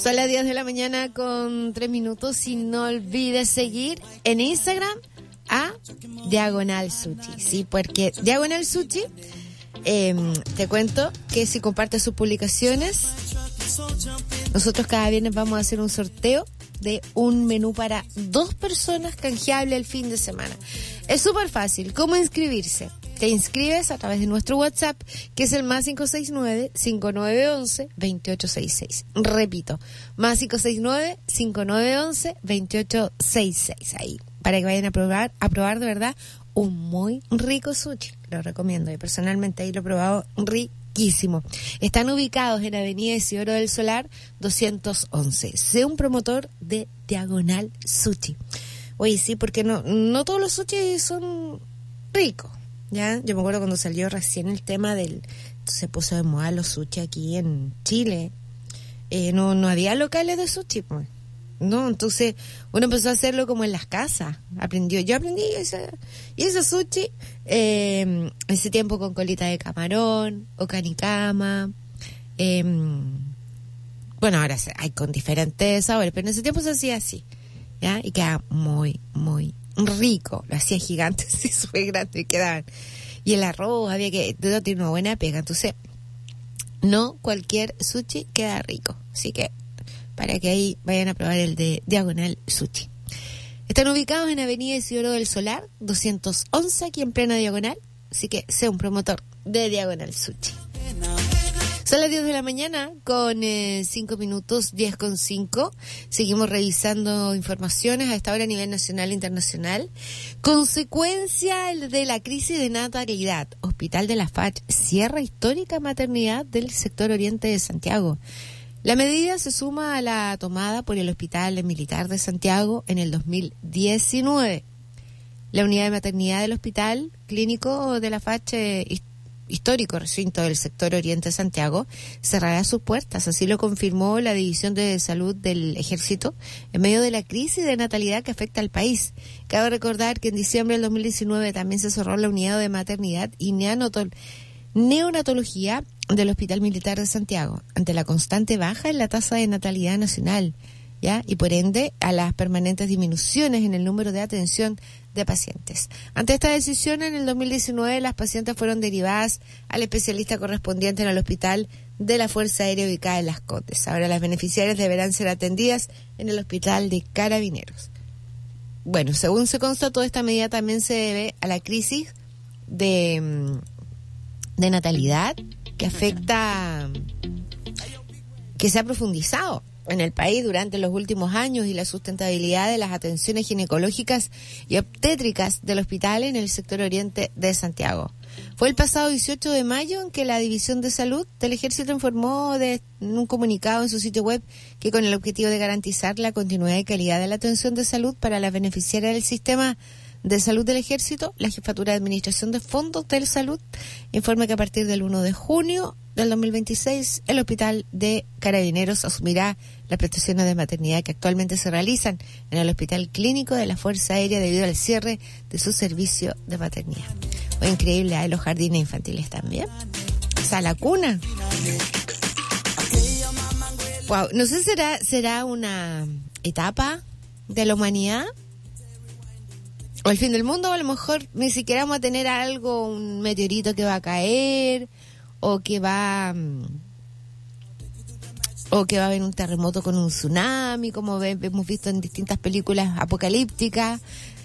Son las 10 de la mañana con 3 minutos y no olvides seguir en Instagram a Diagonal Sushi, ¿sí? Porque Diagonal Sushi, te cuento que si compartes sus publicaciones, nosotros cada viernes vamos a hacer un sorteo de un menú para 2 personas canjeable el fin de semana. Es súper fácil. ¿Cómo inscribirse? Te inscribes a través de nuestro WhatsApp, que es el más 569-5911-2866. Repito, más 569-5911-2866. Ahí, para que vayan a probar de verdad un muy rico sushi. Lo recomiendo. Y personalmente ahí lo he probado riquísimo. Están ubicados en Avenida Isidoro del Solar 211. Sé un promotor de Diagonal Sushi. Oye, sí, porque no todos los sushi son ricos. ¿Ya? Yo me acuerdo cuando salió recién el tema se puso de moda los sushi aquí en Chile. No había locales de sushi, pues. No, entonces uno empezó a hacerlo como en las casas. Yo aprendí ese sushi ese tiempo con colita de camarón o canicama. Bueno, ahora hay con diferentes sabores, pero en ese tiempo se hacía así, ¿ya? Y quedaba muy, muy rico. Lo hacía gigante, así súper grande y quedaban. Y el arroz todo tiene una buena pega. Entonces, no cualquier sushi queda rico. Así que, para que ahí vayan a probar el de Diagonal Sushi. Están ubicados en Avenida Isidoro del Solar 211, aquí en plena Diagonal. Así que, sea un promotor de Diagonal Sushi. Son las 10 de la mañana con 5 minutos, 10:05. Seguimos revisando informaciones a esta hora a nivel nacional e internacional. Consecuencia de la crisis de natalidad. Hospital de la FACH cierra histórica maternidad del sector oriente de Santiago. La medida se suma a la tomada por el Hospital Militar de Santiago en el 2019. La unidad de maternidad del Hospital Clínico de la FACH histórico recinto del sector oriente de Santiago cerrará sus puertas. Así lo confirmó la División de Salud del Ejército en medio de la crisis de natalidad que afecta al país. Cabe recordar que en diciembre del 2019 también se cerró la unidad de maternidad y neonatología del Hospital Militar de Santiago ante la constante baja en la tasa de natalidad nacional, ¿ya? Y por ende a las permanentes disminuciones en el número de atención de pacientes. Ante esta decisión, en el 2019 las pacientes fueron derivadas al especialista correspondiente en el Hospital de la Fuerza Aérea ubicada en Las Condes. Ahora las beneficiarias deberán ser atendidas en el Hospital de Carabineros. Bueno, según se constató, esta medida también se debe a la crisis de natalidad que afecta, que se ha profundizado en el país durante los últimos años y la sustentabilidad de las atenciones ginecológicas y obstétricas del hospital en el sector oriente de Santiago. Fue el pasado 18 de mayo en que la División de Salud del Ejército informó en un comunicado en su sitio web que con el objetivo de garantizar la continuidad y calidad de la atención de salud para las beneficiarias del sistema de salud del Ejército, la Jefatura de Administración de Fondos de Salud informa que a partir del 1 de junio del 2026 el Hospital de Carabineros asumirá las prestaciones de maternidad que actualmente se realizan en el Hospital Clínico de la Fuerza Aérea debido al cierre de su servicio de maternidad. Oh, increíble, hay los jardines infantiles también. O sea, la cuna. Wow, no sé, será una etapa de la humanidad o el fin del mundo, o a lo mejor ni siquiera vamos a tener algo, un meteorito que va a caer, o que va a haber un terremoto con un tsunami, como hemos visto en distintas películas apocalípticas.